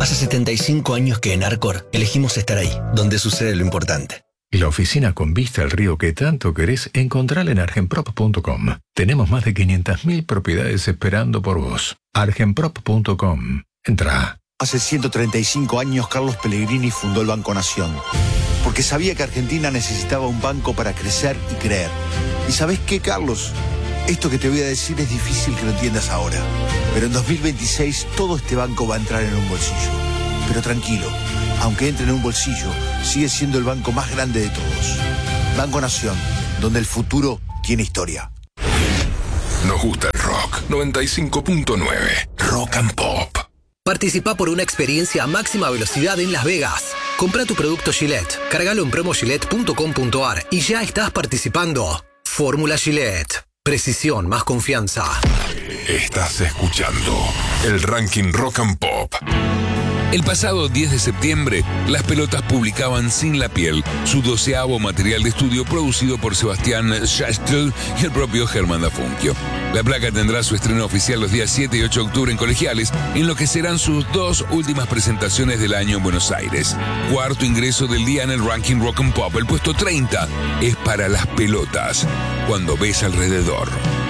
Hace 75 años que en Arcor elegimos estar ahí, donde sucede lo importante. Y la oficina con vista al río que tanto querés, encontrala en argenprop.com. Tenemos más de 500.000 propiedades esperando por vos. argenprop.com. Entrá. Hace 135 años Carlos Pellegrini fundó el Banco Nación, porque sabía que Argentina necesitaba un banco para crecer y creer. ¿Y sabés qué, Carlos? Esto que te voy a decir es difícil que lo entiendas ahora, pero en 2026 todo este banco va a entrar en un bolsillo. Pero tranquilo, aunque entre en un bolsillo, sigue siendo el banco más grande de todos. Banco Nación, donde el futuro tiene historia. Nos gusta el rock. 95.9 Rock and Pop. Participá por una experiencia a máxima velocidad en Las Vegas. Comprá tu producto Gillette, cargalo en promogillette.com.ar y ya estás participando. Fórmula Gillette. Precisión más confianza. Estás escuchando el ranking Rock and Pop. El pasado 10 de septiembre, Las Pelotas publicaban Sin la Piel, su 12º material de estudio producido por Sebastián Schastel y el propio Germán Dafunquio. La placa tendrá su estreno oficial los días 7 y 8 de octubre en Colegiales, en lo que serán sus 2 últimas presentaciones del año en Buenos Aires. Cuarto ingreso del día en el ranking Rock and Pop. El puesto 30 es para Las Pelotas, Cuando ves alrededor.